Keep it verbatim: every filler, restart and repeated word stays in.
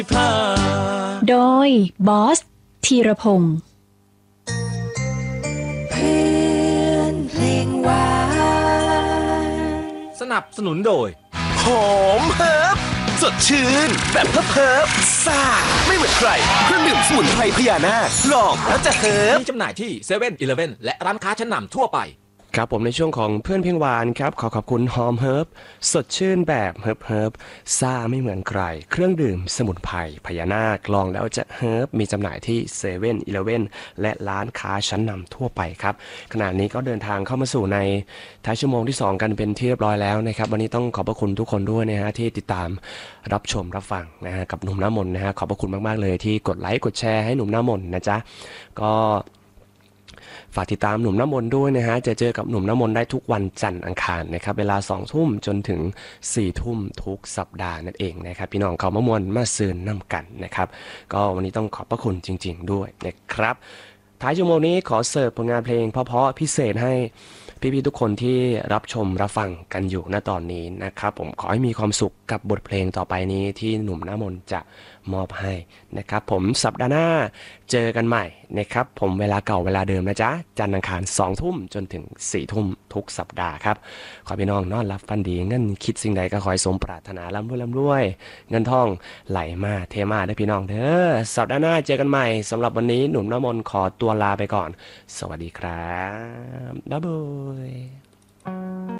โดยบอสธีรพงศ์เพื่อนเพลงหวานสนับสนุนโดยหอมเฮิร์บสดชื่นแบบเฮิร์บเฮิร์บซ่าไม่เหมือนใครเครื่องดื่มสมุนไพรพญานาคลองแล้วจะเฮิร์บมีจำหน่ายที่เซเว่นอีเลฟเว่นและร้านค้าชั้นนำทั่วไปครับผมในช่วงของเพื่อนเพียงหวานครับขอขอบคุณหอมเฮิร์บสดชื่นแบบเฮิร์บเฮิร์บซ่าไม่เหมือนใครเครื่องดื่มสมุนไพรพญานาคลองแล้วจะเฮิร์บมีจำหน่ายที่เซเว่นอีเลฟเว่นและร้านค้าชั้นนำทั่วไปครับขณะนี้ก็เดินทางเข้ามาสู่ในท้ายชั่วโมงที่สองกันเป็นที่เรียบร้อยแล้วนะครับวันนี้ต้องขอบพระคุณทุกคนด้วยนะฮะที่ติดตามรับชมรับฟังนะฮะกับหนุ่มน้ำมนต์นะฮะขอบพระคุณมากๆเลยที่กดไลค์กดแชร์ให้หนุ่มน้ำมนต์นะจ๊ะก็ฝากติดตามหนุ่มน้ำมนต์ด้วยนะฮะจะเจอกับหนุ่มน้ำมนต์ได้ทุกวันจันทร์อังคารนะครับเวลาสองทุ่มจนถึงสี่ทุ่มทุกสัปดาห์นั่นเองนะครับพี่น้องเขามามวลมาซืนน้ำกันนะครับก็วันนี้ต้องขอบพระคุณจริงๆด้วยนะครับท้ายชั่วโมงนี้ขอเสิร์ฟผลงานเพลงเพราะๆพิเศษให้พี่ๆทุกคนที่รับชมรับฟังกันอยู่ณตอนนี้นะครับผมขอให้มีความสุขกับบทเพลงต่อไปนี้ที่หนุ่มน้ำมนต์จะมอบให้นะครับผมสัปดาห์หน้าเจอกันใหม่นะครับผมเวลาเก่าเวลาเดิมนะจ๊ะจันทร์อังคารสองทุ่มจนถึงสี่ทุ่มทุกสัปดาห์ครับขอพี่น้องนอนรับฟันดีเงินคิดสิ่งใดก็ขอให้สมปรารถนาร่ำรวยร่ำรวยเงินทองไหลมาเทมาได้พี่น้องเด้อสัปดาห์หน้าเจอกันใหม่สำหรับวันนี้หนุ่มน้ำมนต์ขอตัวลาไปก่อนสวัสดีครับบ๊ายบาย